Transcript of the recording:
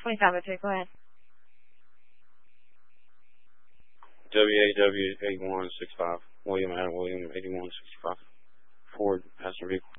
2502, go ahead. WAW 8165. William 8165. Ford passenger vehicle.